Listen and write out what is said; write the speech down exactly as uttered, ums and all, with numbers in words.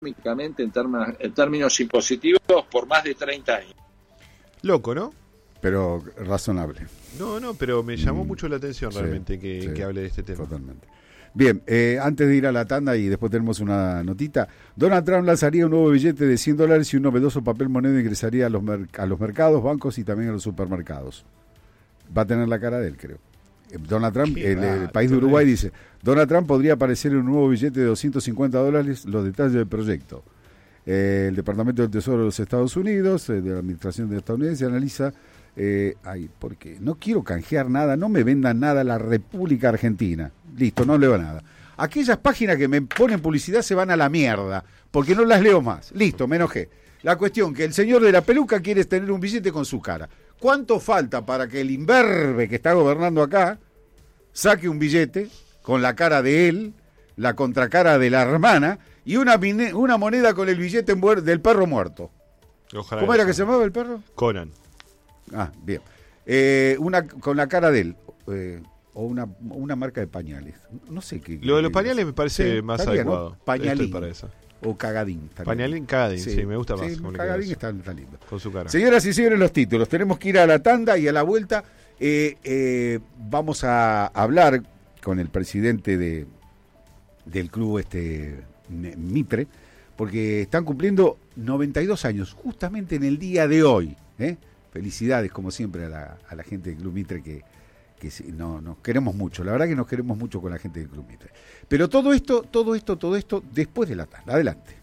económicamente en términos, en términos impositivos por más de treinta años. Loco, ¿no? Pero razonable. No, no, pero me llamó Mm, mucho la atención sí, realmente que, sí, que hable de este tema. Totalmente. Bien, eh, antes de ir a la tanda y después tenemos una notita, Donald Trump lanzaría un nuevo billete de cien dólares y un novedoso papel moneda ingresaría a los, mer- a los mercados, bancos y también a los supermercados. Va a tener la cara de él, creo. Eh, Donald Trump, Qué el, el va, país de qué Uruguay, va. dice, Donald Trump podría aparecer en un nuevo billete de doscientos cincuenta dólares, los detalles del proyecto. Eh, el Departamento del Tesoro de los Estados Unidos, eh, de la Administración estadounidense, analiza... Eh, ay, porque no quiero canjear nada, no me vendan nada la República Argentina. Listo, no leo nada. Aquellas páginas que me ponen publicidad se van a la mierda, porque no las leo más. Listo, me enojé. La cuestión que el señor de la peluca quiere tener un billete con su cara. ¿Cuánto falta para que el imberbe que está gobernando acá saque un billete con la cara de él, la contracara de la hermana y una, mine- una moneda con el billete muer- del perro muerto? Ojalá ¿Cómo era que eso. se llamaba el perro? Conan. Ah, bien. Eh, una con la cara de él. Eh, o una, una marca de pañales. No sé qué. Lo de los qué- pañales me parece Sí, más estaría, ¿no? adecuado. Pañalín. Estoy para eso. O cagadín. estaría Pañalín bien. Cagadín, sí, me gusta más. Sí, cómo le cagadín queda está, eso. está lindo. Con su cara. Señoras y señores, los títulos. Tenemos que ir a la tanda y a la vuelta eh, eh, vamos a hablar con el presidente de del club este Mitre, porque están cumpliendo noventa y dos años, justamente en el día de hoy. ¿eh? Felicidades, como siempre, a la, a la gente del Club Mitre, que, que sí, no, nos queremos mucho. La verdad que nos queremos mucho con la gente del Club Mitre. Pero todo esto, todo esto, todo esto, después de la tanda. Adelante.